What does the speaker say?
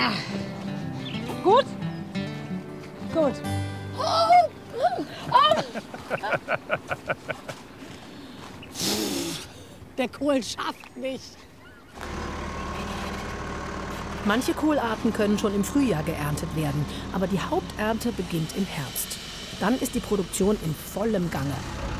Gut? Gut. Der Kohl schafft nicht. Manche Kohlarten können schon im Frühjahr geerntet werden, aber die Haupternte beginnt im Herbst. Dann ist die Produktion in vollem Gange.